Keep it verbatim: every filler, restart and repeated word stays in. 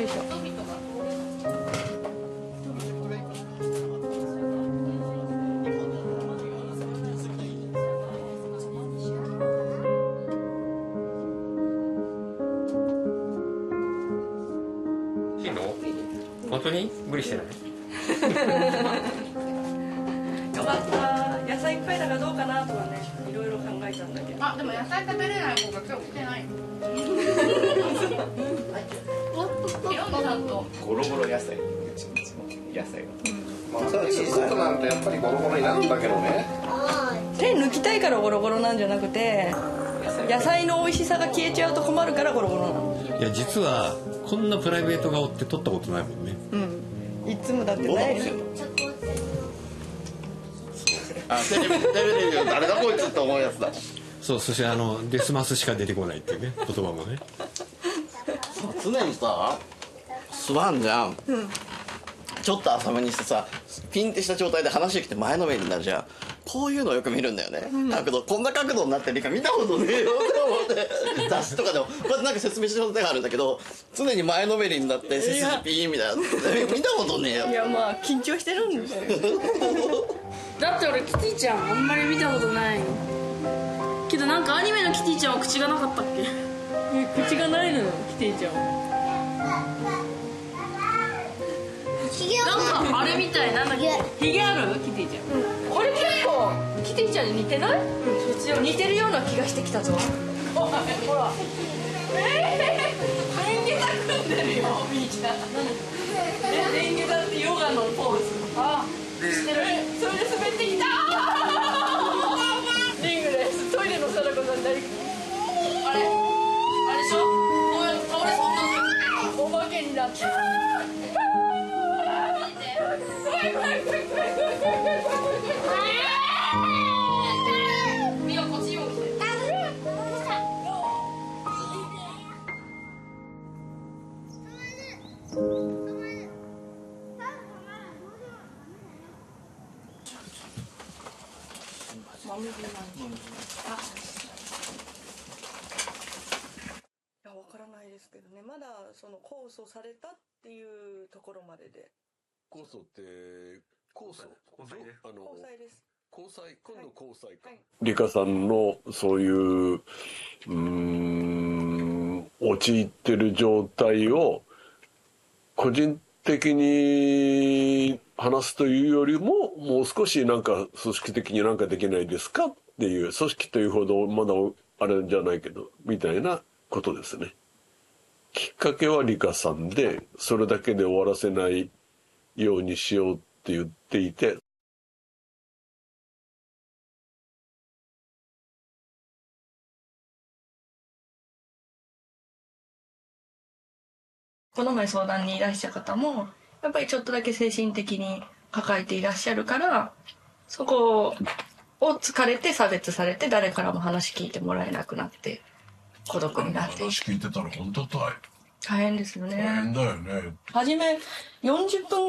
いしょ。 いいの？本当に無理してない？ よかった。野菜いっぱいだからどうかなとかね、いろいろ考えたんだけど。 あ、でも野菜食べれない子が今日来てない。ヒロミさんとゴロゴロ野菜、うちの野菜が。まあ、それは小さくなるとやっぱりゴロゴロになるんだけどね。 手抜きたいからゴロゴロなんじゃなくて、野菜の美味しさが消えちゃうと困るからゴロゴロなの。 いや実はこんなプライベート顔って撮ったことないもんね。 うん。いつもだってない。 あ、テレビテレビで誰だこいつって思うやつだ。 そう、そしてあのデスマスしか出てこないっていうね言葉もね。 常にさ座んじゃん、うん、ちょっと浅めにしてさピンってした状態で話してきて前のめりになるじゃん。こういうのをよく見るんだよね、うん、角度こんな角度になってるか見たことねえよって思って雑誌とかでもこうやってなんか説明してる手があるんだけど常に前のめりになって背筋ピーンみたいな見たことねえよ。 いやまあ緊張してるんですよだって俺キティちゃんあんまり見たことないけど、なんかアニメのキティちゃんは口がなかったっけ？ 口がないのよキティちゃんは。 なんかあれみたいなんだっけ？ ヒゲあるキティちゃん、うん、これ結構キティちゃんに似てない？うん、そっち似てるような気がしてきたぞほらえー、レンゲタ組んでるよみーちゃん。レンゲタってヨガのポーズ。あ知ってる？それで滑ってきたリングです。トイレの貞子さん大好き。 あれあれでしょ？こうやって倒れそうお化けになった。 みんなこっちにも来て。 いやわからないですけどね。まだその控訴されたっていうところまでで。 控訴って控訴交際であの交際です。 交際今度交際か。 はい、 リカさんのそういううーん陥ってる状態を個人的に話すというよりももう少しなんか組織的になんかできないですかっていう組織というほどまだあれじゃないけどみたいなことですね。きっかけはリカさんでそれだけで終わらせないようにしようって言っていて。 この前相談にいらっしゃる方もやっぱりちょっとだけ精神的に抱えていらっしゃるから、そこを疲れて差別されて誰からも話聞いてもらえなくなって孤独になって話聞いてたら本当大大変ですよね。 大変だよね。 初めよんじゅっぷん